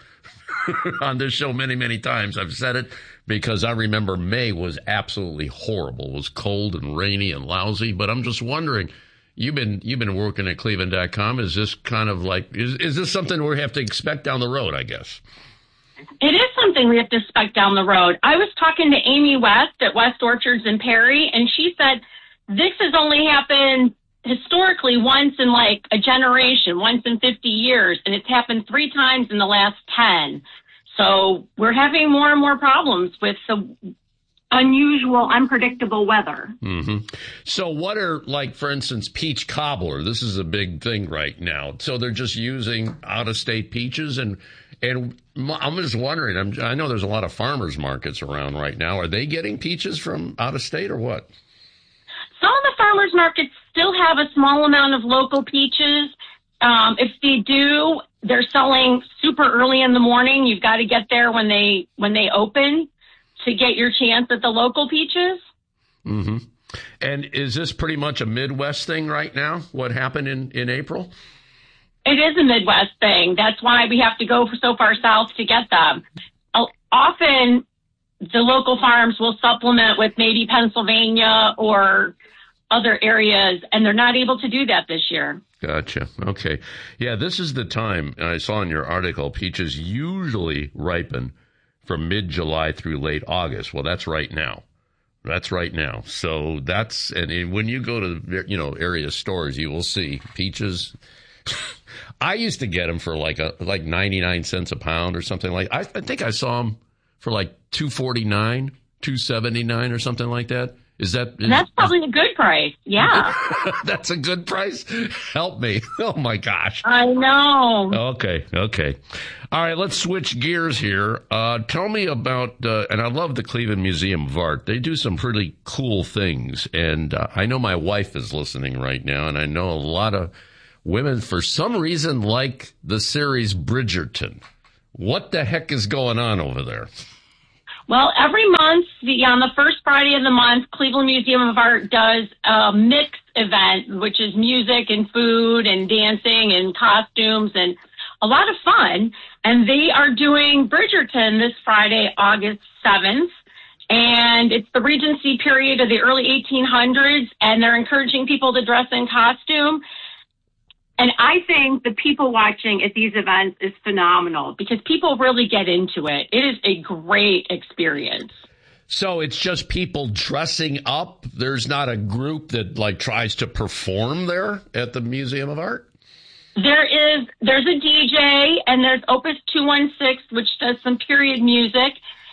on this show many, many times. I've said it because I remember May was absolutely horrible. It was cold and rainy and lousy. But I'm just wondering, you've been you've been working at Cleveland dot com. Is this kind of like, is, is this something we have to expect down the road, I guess? It is something we have to expect down the road. I was talking to Amy West at West Orchards in Perry, and she said this has only happened historically once in like a generation, once in fifty years, and it's happened three times in the last ten. So we're having more and more problems with the unusual, unpredictable weather. Mm-hmm. So what are, like, for instance, peach cobbler? This is a big thing right now. So they're just using out-of-state peaches, and and I'm just wondering, I'm, I know there's a lot of farmers markets around right now. Are they getting peaches from out-of-state or what? Some of the farmers markets still have a small amount of local peaches. Um, if they do, they're selling super early in the morning. You've got to get there when they when they open to get your chance at the local peaches. Mm-hmm. And is this pretty much a Midwest thing right now, what happened in, in April? It is a Midwest thing. That's why we have to go so far south to get them. Often the local farms will supplement with maybe Pennsylvania or other areas, and they're not able to do that this year. Gotcha. Okay. Yeah, this is the time, I saw in your article, peaches usually ripen from mid-July through late August. Well, that's right now. That's right now. So that's, and when you go to, you know, area stores, you will see peaches. I used to get them for like a, like ninety-nine cents a pound or something like, I, I think I saw them for like two forty-nine, two seventy-nine or something like that. Is that? Is, And that's probably a good price. Yeah. That's a good price? Help me. Oh, my gosh. I know. Okay, okay. All right, let's switch gears here. Uh, tell me about, uh, and I love the Cleveland Museum of Art. They do some pretty cool things. And uh, I know my wife is listening right now, and I know a lot of women, for some reason, like the series Bridgerton. What the heck is going on over there? Well, every month, the, on the first Friday of the month, Cleveland Museum of Art does a mixed event, which is music and food and dancing and costumes and a lot of fun. And they are doing Bridgerton this Friday, August seventh. And it's the Regency period of the early eighteen hundreds, and they're encouraging people to dress in costume. And I think the people watching at these events is phenomenal because people really get into it. It is a great experience. So it's just people dressing up? There's not a group that like tries to perform there at the Museum of Art? There is, there's a D J and there's Opus two one six, which does some period music.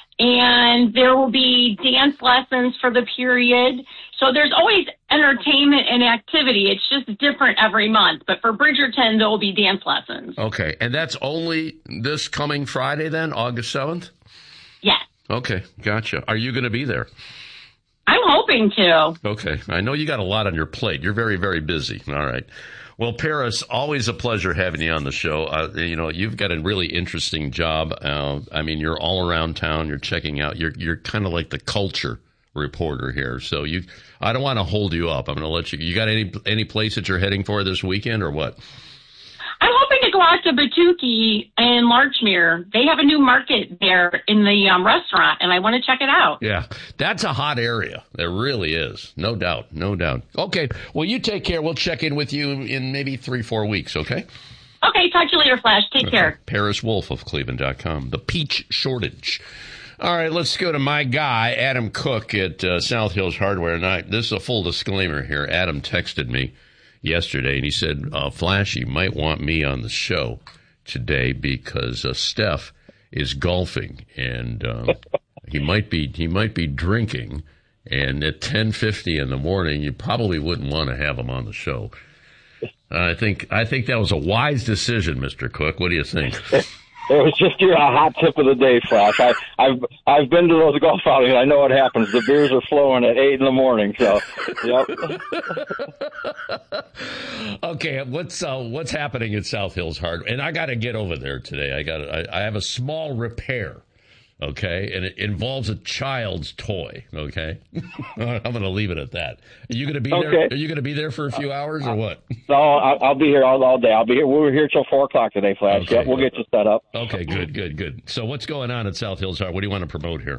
And there will be dance lessons for the period. So there's always entertainment and activity. It's just different every month. But for Bridgerton, there will be dance lessons. Okay. And that's only this coming Friday then, August seventh? Yes. Okay. Gotcha. Are you going to be there? I'm hoping to. Okay. I know you got a lot on your plate. You're very, very busy. All right. Well, Paris, always a pleasure having you on the show. Uh, you know, you've got a really interesting job. Uh, I mean, you're all around town. You're checking out. You're you're kind of like the culture reporter here. So you, I don't want to hold you up. I'm going to let you. You got any any place that you're heading for this weekend or what? I'm hoping to go out to Batuki in Larchmere. They have a new market there in the um, restaurant, and I want to check it out. Yeah, that's a hot area. It really is. No doubt. No doubt. Okay. Well, you take care. We'll check in with you in maybe three, four weeks, okay? Okay. Talk to you later, Flash. Take Okay. care. Paris Wolf of Cleveland dot com. The peach shortage. All right, let's go to my guy, Adam Cook at uh, South Hills Hardware. And I, this is a full disclaimer here. Adam texted me yesterday, and he said, uh, Flash, you might want me on the show today because uh, Steph is golfing, and uh, he might be he might be drinking, and at ten fifty in the morning, you probably wouldn't want to have him on the show. I think I think that was a wise decision, Mister Cook. What do you think? It was just your hot tip of the day, Flash. I, I've I've been to those golf outings. I know what happens. The beers are flowing at eight in the morning. So, yep. Okay, what's uh, what's happening at South Hills Hardware? And I got to get over there today. I got I, I have a small repair. Okay, and it involves a child's toy. Okay, I'm going to leave it at that. Are you going to be Okay. there? Are you going to be there for a few hours or what? No, I'll, I'll be here all, all day. I'll be here. We're here till four o'clock today, Flash. Okay. Yep, we'll get you set up. Okay, good, good, good. So what's going on at South Hills Hardware? What do you want to promote here?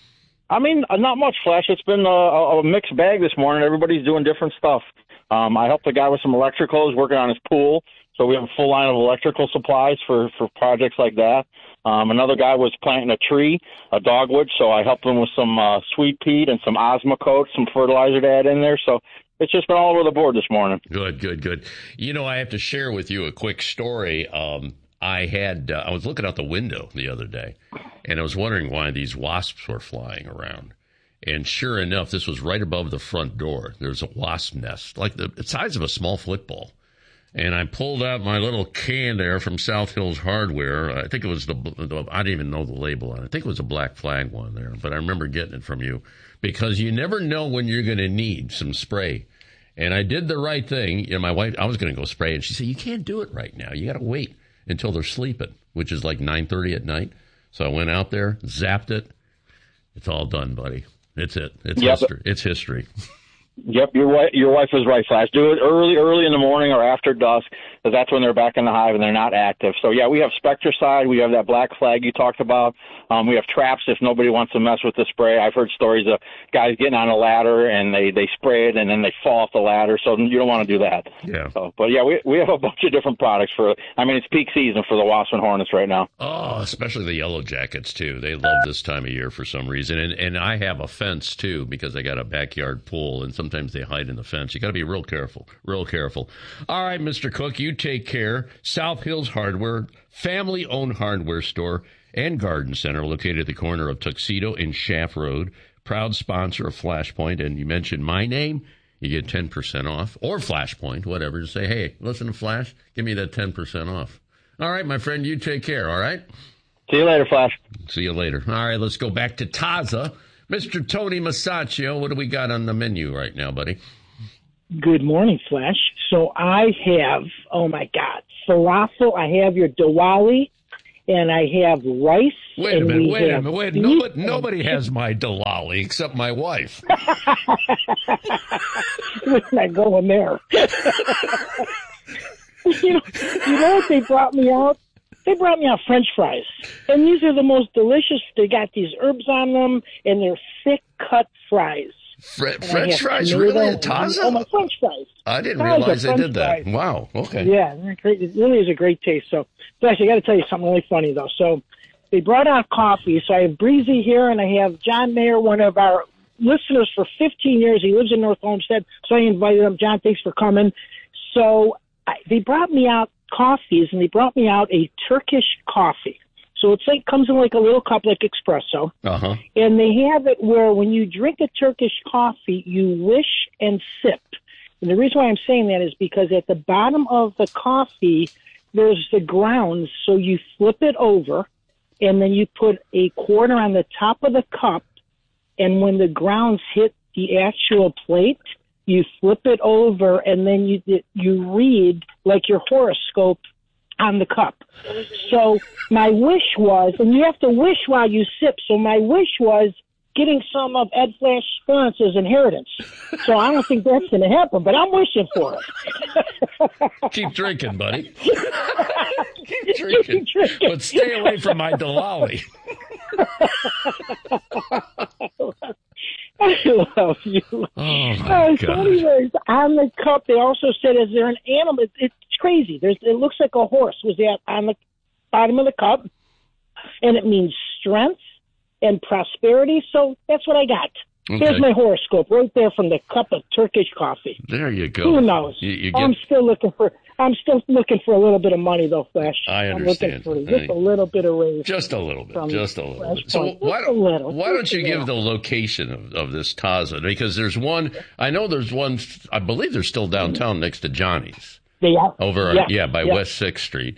I mean, uh, not much, Flash. It's been a, a mixed bag this morning. Everybody's doing different stuff. Um, I helped a guy with some electricals working on his pool, so we have a full line of electrical supplies for, for projects like that. Um, another guy was planting a tree, a dogwood, so I helped him with some uh, sweet peat and some Osmocote, some fertilizer to add in there. So it's just been all over the board this morning. Good, good, good. You know, I have to share with you a quick story. Um, I had uh, I was looking out the window the other day, and I was wondering why these wasps were flying around. And sure enough, this was right above the front door. There's a wasp nest, like the size of a small football. And I pulled out my little can there from South Hills Hardware. I think it was the, the I didn't even know the label on it. I think it was a Black Flag one there, but I remember getting it from you because you never know when you're going to need some spray. And I did the right thing. You know, my wife, I was going to go spray, and she said, you can't do it right now. You got to wait until they're sleeping, which is like nine thirty at night. So I went out there, zapped it. It's all done, buddy. It's it. It's Yep. history. It's history. Yep, your wife, your wife was right, Flash. Do it early, early in the morning or after dusk, because that's when they're back in the hive and they're not active. So, yeah, we have Spectracide. We have that Black Flag you talked about. Um, we have traps if nobody wants to mess with the spray. I've heard stories of guys getting on a ladder and they, they spray it and then they fall off the ladder. So you don't want to do that. Yeah. So, but, yeah, we we have a bunch of different products for, I mean, it's peak season for the wasp and hornets right now. Oh, especially the yellow jackets, too. They love this time of year for some reason. And, and I have a fence, too, because I got a backyard pool, and sometimes they hide in the fence. You got to be real careful, real careful. All right, Mister Cook, you take care. South Hills Hardware, family-owned hardware store and garden center located at the corner of Tuxedo and Shaft Road. proud sponsor of Flashpoint, and you mention my name, you get ten percent off, or Flashpoint, whatever. Just say, hey, listen to Flash, give me that ten percent off. All right, my friend, you take care, all right? See you later, Flash. See you later. All right, let's go back to Taza. Mister Tony Masaccio, what do we got on the menu right now, buddy? Good morning, Flash. So I have, oh my God, falafel. I have your Diwali, and I have rice. Wait a minute, wait a minute, wait. Nobody, nobody has my Diwali except my wife. We're not going there. you, know, you know what they brought me out? They brought me out French fries. And these are the most delicious. They got these herbs on them, and they're thick-cut fries. Fre- French fries, really? At Taza? Oh, my French fries. I didn't Taza realize they French did that. fries. Wow, okay. Yeah, they're great. It really is a great taste. So, actually, I got to tell you something really funny, though. So, they brought out coffee. So, I have Breezy here, and I have John Mayer, one of our listeners for fifteen years. He lives in North Homestead, so I invited him. John, thanks for coming. So, I, they brought me out coffees, and they brought me out a Turkish coffee. So it's like comes in like a little cup like espresso. Uh-huh. And they have it where when you drink a Turkish coffee, you wish and sip. And the reason why I'm saying that is because at the bottom of the coffee, there's the grounds. So you flip it over, and then you put a quarter on the top of the cup. And when the grounds hit the actual plate, you flip it over, and then you you read like your horoscope on the cup. So my wish was, and you have to wish while you sip, so my wish was getting some of Ed Flash Spence's inheritance. So I don't think that's going to happen, but I'm wishing for it. Keep drinking, buddy. Keep drinking. Keep drinking. But stay away from my Diwali. I love you. Oh, my uh, God. So anyways, on the cup, they also said, is there an animal? It, it's crazy. There's, it looks like a horse was that on the bottom of the cup, and it means strength and prosperity. So that's what I got. Okay. Here's my horoscope right there from the cup of Turkish coffee. There you go. Who knows? You, you get... I'm still looking for. I'm still looking for a little bit of money, though, Flash. I understand. I'm looking for just a little bit of raise. Just a little bit. Just a little Flash bit. So Point. why, Just a little. why don't you Just a give the little. location of, of this Taza? Because there's one, I know there's one, I believe they're still downtown next to Johnny's. They are. Over, yeah, yeah, by yeah. West sixth Street.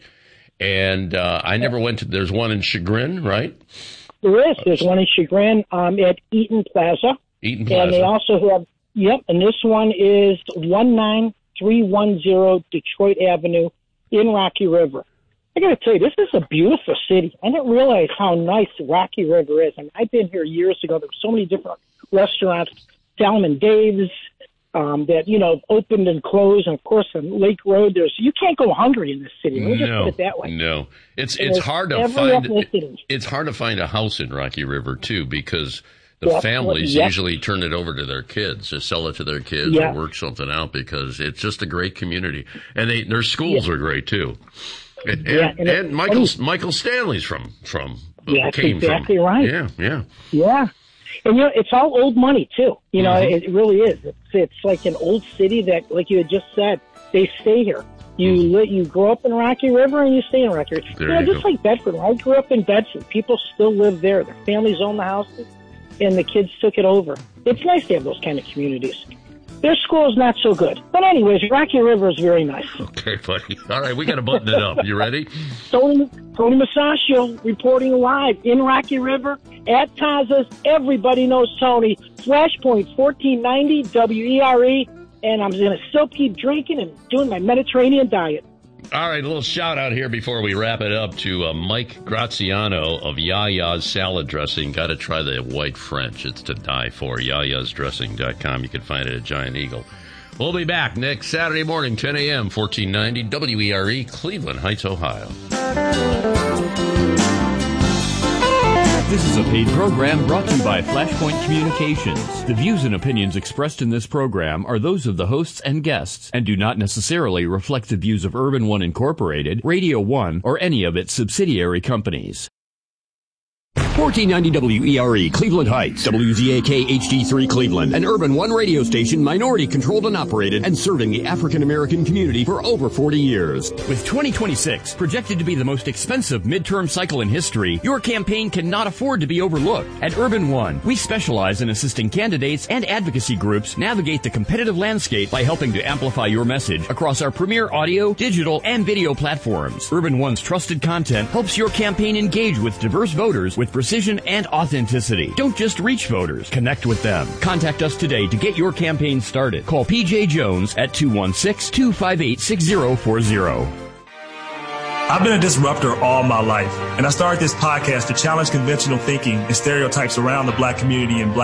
And uh, I never went to, there's one in Chagrin, right? There is. There's one in Chagrin um, at Eaton Plaza. Eaton Plaza. And they also have, yep, and this one is one nine three one zero Detroit Avenue in Rocky River. I got to tell you, this is a beautiful city. I didn't realize how nice Rocky River is. I mean, I've been here years ago. There were so many different restaurants, Salmon Dave's, um, that, you know, opened and closed. And, of course, on Lake Road, there's you can't go hungry in this city. Let me just no, put it that way. No, it's And it's there's hard to every find. ethnicity. It's hard to find a house in Rocky River too, because the Yep. families Yep. usually turn it over to their kids, to sell it to their kids, Yeah. or work something out, because it's just a great community, and they their schools Yeah. are great too. And, Yeah, and, and it- and Michael funny- Michael Stanley's from from Yeah, that's came exactly from right. yeah yeah. Yeah. And, you know, it's all old money, too. You know, Mhm. it really is. It's, it's like an old city that, like you had just said, they stay here. You Mhm. li- you grow up in Rocky River and you stay in Rocky River. There you know, you just go. like Bedford. When I grew up in Bedford, people still live there. Their families own the houses, and the kids took it over. It's nice to have those kind of communities. Their school is not so good. But anyways, Rocky River is very nice. Okay, buddy. All right, we got to button it up. You ready? Tony, Tony Masaccio reporting live in Rocky River at Taza's. Everybody knows Tony. Flashpoint fourteen ninety W E R E. And I'm going to still keep drinking and doing my Mediterranean diet. All right, a little shout out here before we wrap it up to uh, Mike Graziano of Yaya's Salad Dressing. Got to try the white French. It's to die for. yayas dressing dot com. You can find it at Giant Eagle. We'll be back next Saturday morning, ten a.m., fourteen ninety W E R E, Cleveland Heights, Ohio. This is a paid program brought to you by Flashpoint Communications. The views and opinions expressed in this program are those of the hosts and guests and do not necessarily reflect the views of Urban One Incorporated, Radio One, or any of its subsidiary companies. fourteen ninety W E R E, Cleveland Heights, W Z A K H D three Cleveland, an Urban One radio station, minority controlled and operated, and serving the African American community for over forty years. With twenty twenty-six projected to be the most expensive midterm cycle in history, your campaign cannot afford to be overlooked. At Urban One, we specialize in assisting candidates and advocacy groups navigate the competitive landscape by helping to amplify your message across our premier audio, digital, and video platforms. Urban One's trusted content helps your campaign engage with diverse voters with precision and authenticity. Don't just reach voters, connect with them. Contact us today to get your campaign started. Call P J Jones at two one six, two five eight, six zero four zero. I've been a disruptor all my life, and I started this podcast to challenge conventional thinking and stereotypes around the black community and black